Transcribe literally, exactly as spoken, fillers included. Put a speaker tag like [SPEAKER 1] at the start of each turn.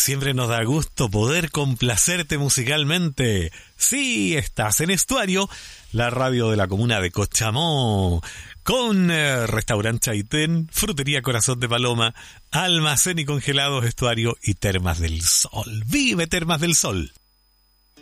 [SPEAKER 1] Siempre nos da gusto poder complacerte musicalmente. Sí, estás en Estuario, la radio de la comuna de Cochamó, con eh, Restaurante Chaitén, Frutería Corazón de Paloma, Almacén y Congelados Estuario y Termas del Sol. ¡Vive Termas del Sol!